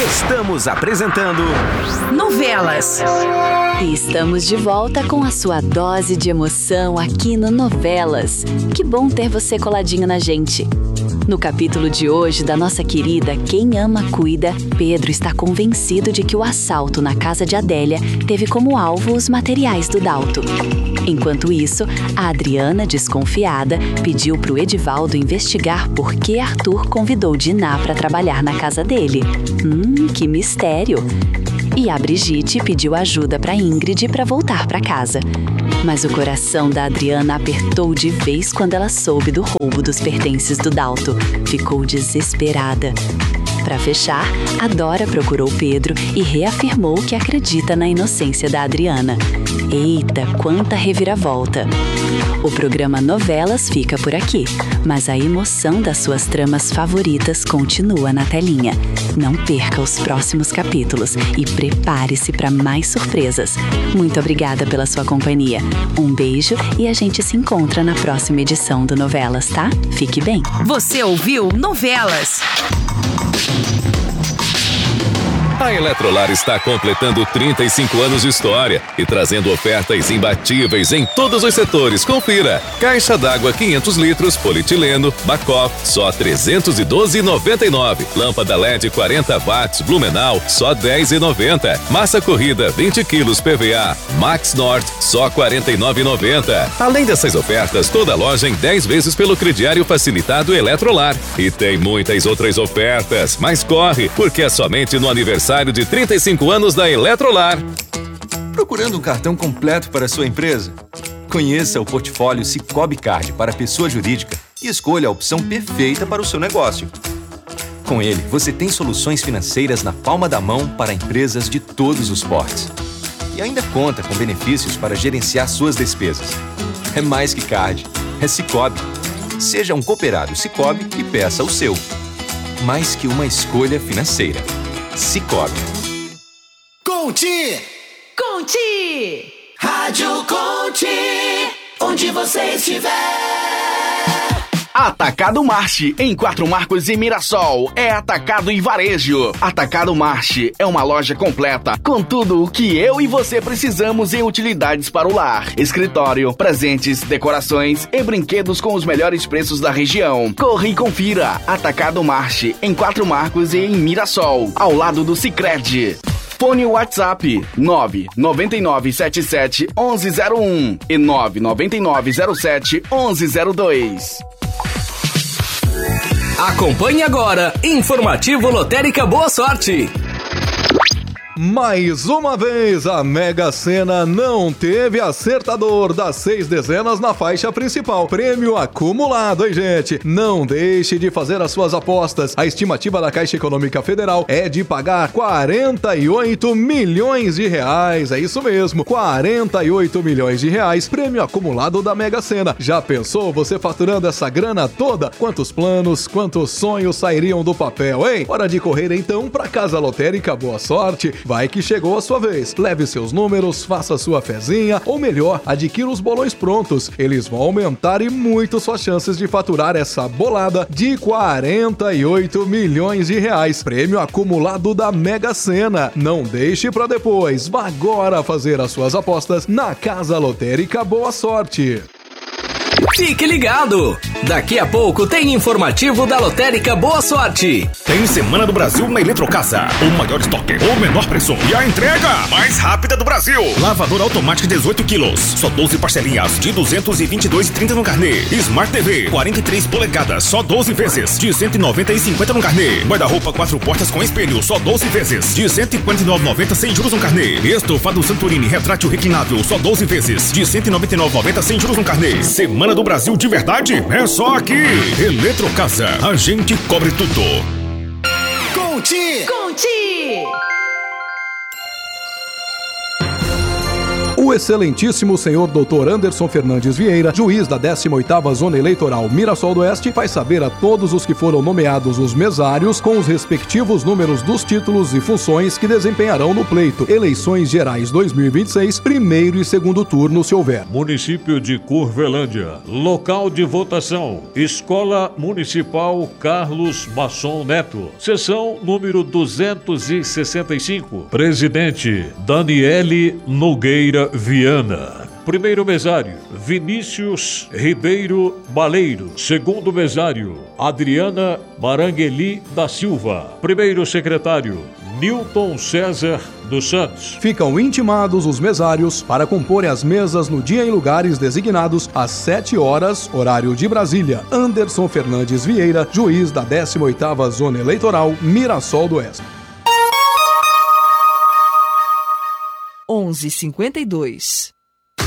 Estamos apresentando Novelas. E estamos de volta com a sua dose de emoção aqui no Novelas. Que bom ter você coladinho na gente. No capítulo de hoje da nossa querida Quem Ama Cuida, Pedro está convencido de que o assalto na casa de Adélia teve como alvo os materiais do Dalto. Enquanto isso, a Adriana, desconfiada, pediu para o Edivaldo investigar por que Arthur convidou Diná para trabalhar na casa dele. Que mistério! E a Brigitte pediu ajuda para Ingrid para voltar para casa. Mas o coração da Adriana apertou de vez quando ela soube do roubo dos pertences do Dalto. Ficou desesperada. Para fechar, a Dora procurou Pedro e reafirmou que acredita na inocência da Adriana. Eita, quanta reviravolta! O programa Novelas fica por aqui, mas a emoção das suas tramas favoritas continua na telinha. Não perca os próximos capítulos e prepare-se para mais surpresas. Muito obrigada pela sua companhia. Um beijo e a gente se encontra na próxima edição do Novelas, tá? Fique bem! Você ouviu Novelas? A Eletrolar está completando 35 anos de história e trazendo ofertas imbatíveis em todos os setores. Confira. Caixa d'água 500 litros, polietileno, Bacoff, só R$ 312,99. Lâmpada LED 40 watts, Blumenau, só R$ 10,90. Massa corrida 20 quilos PVA, Max Norte, só R$ 49,90. Além dessas ofertas, toda loja em 10 vezes pelo crediário facilitado Eletrolar. E tem muitas outras ofertas, mas corre, porque é somente no aniversário de 35 anos da Eletrolar. Procurando um cartão completo para sua empresa? Conheça o portfólio Sicoob Card para pessoa jurídica e escolha a opção perfeita para o seu negócio. Com ele, você tem soluções financeiras na palma da mão para empresas de todos os portes. E ainda conta com benefícios para gerenciar suas despesas. É mais que card, é Sicoob. Seja um cooperado Sicoob e peça o seu. Mais que uma escolha financeira. Sicoob. Conte! Conte! Rádio Conte! Onde você estiver! Atacado Marche, em Quatro Marcos e Mirassol, é atacado e varejo. Atacado Marche é uma loja completa, com tudo o que eu e você precisamos em utilidades para o lar. Escritório, presentes, decorações e brinquedos com os melhores preços da região. Corre e confira. Atacado Marche, em Quatro Marcos e em Mirassol, ao lado do Sicredi. Fone WhatsApp 999771101 e 999071102. Acompanhe agora Informativo Lotérica Boa Sorte. Mais uma vez, a Mega Sena não teve acertador das 6 dezenas na faixa principal. Prêmio acumulado, hein, gente? Não deixe de fazer as suas apostas. A estimativa da Caixa Econômica Federal é de pagar 48 milhões de reais. É isso mesmo, 48 milhões de reais, prêmio acumulado da Mega Sena. Já pensou você faturando essa grana toda? Quantos planos, quantos sonhos sairiam do papel, hein? Hora de correr então pra Casa Lotérica Boa Sorte. Vai que chegou a sua vez. Leve seus números, faça sua fezinha, ou melhor, adquira os bolões prontos. Eles vão aumentar e muito suas chances de faturar essa bolada de 48 milhões de reais. Prêmio acumulado da Mega Sena. Não deixe pra depois. Vá agora fazer as suas apostas na Casa Lotérica Boa Sorte. Fique ligado! Daqui a pouco tem informativo da Lotérica Boa Sorte. Tem Semana do Brasil na Eletrocasa. O maior estoque, o menor preço e a entrega mais rápida do Brasil. Lavadora automática 18 quilos, só 12 parcelinhas de 222,30 no carnê. Smart TV 43 polegadas, só 12 vezes de 190,50 no carnê. Guarda-roupa 4 portas com espelho, só 12 vezes de 149,90 sem juros no carnê. Estofado Santorini retrátil reclinável, só 12 vezes de 199,90 sem juros no carnê. Semana do Brasil de verdade é só aqui. Eletrocasa, a gente cobre tudo. Conte! Conte! O excelentíssimo senhor Dr. Anderson Fernandes Vieira, juiz da 18ª Zona Eleitoral Mirassol do Oeste, faz saber a todos os que foram nomeados os mesários com os respectivos números dos títulos e funções que desempenharão no pleito Eleições Gerais 2026, primeiro e segundo turno, se houver. Município de Curvelândia. Local de votação: Escola Municipal Carlos Masson Neto. Sessão número 265. Presidente: Daniele Nogueira Viana. Primeiro mesário: Vinícius Ribeiro Baleiro. Segundo mesário: Adriana Marangueli da Silva. Primeiro secretário: Nilton César dos Santos. Ficam intimados os mesários para comporem as mesas no dia e lugares designados às 7 horas, horário de Brasília. Anderson Fernandes Vieira, juiz da 18ª Zona Eleitoral Mirassol do Oeste. 11h52.